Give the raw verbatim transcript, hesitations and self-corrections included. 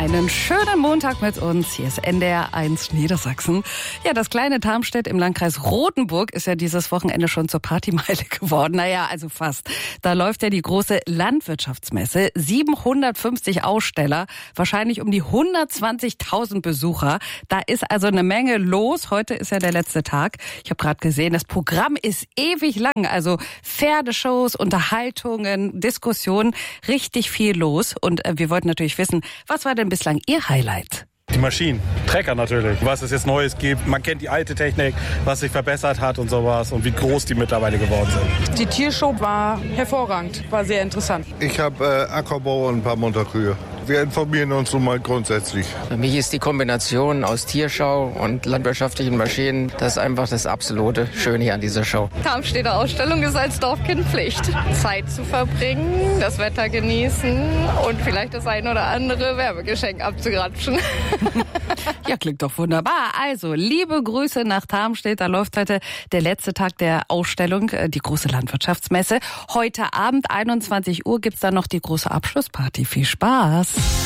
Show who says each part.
Speaker 1: Einen schönen Montag mit uns. Hier ist N D R eins Niedersachsen. Ja, das kleine Tarmstedt im Landkreis Rothenburg ist ja dieses Wochenende schon zur Partymeile geworden. Naja, also fast. Da läuft ja die große Landwirtschaftsmesse. siebenhundertfünfzig Aussteller, wahrscheinlich um die hundertzwanzigtausend Besucher. Da ist also eine Menge los. Heute ist ja der letzte Tag. Ich habe gerade gesehen, das Programm ist ewig lang. Also Pferdeshows, Unterhaltungen, Diskussionen, richtig viel los. Und äh, wir wollten natürlich wissen, was war denn bislang Ihr Highlight?
Speaker 2: Die Maschinen, Trecker natürlich, was es jetzt Neues gibt. Man kennt die alte Technik, was sich verbessert hat und sowas und wie groß die mittlerweile geworden sind.
Speaker 3: Die Tiershow war hervorragend, war sehr interessant.
Speaker 4: Ich habe äh, Ackerbau und ein paar Montakühe. Wir informieren uns nun mal grundsätzlich.
Speaker 5: Für mich ist die Kombination aus Tierschau und landwirtschaftlichen Maschinen das ist einfach das absolute Schöne hier an dieser Show.
Speaker 6: Tarmstedter Ausstellung ist als Dorfkind Pflicht. Zeit zu verbringen, das Wetter genießen und vielleicht das ein oder andere Werbegeschenk abzugrapschen.
Speaker 1: Ja, klingt doch wunderbar. Also, liebe Grüße nach Tarmstedt. Da läuft heute der letzte Tag der Ausstellung, die große Landwirtschaftsmesse. Heute Abend, einundzwanzig Uhr, gibt's dann noch die große Abschlussparty. Viel Spaß!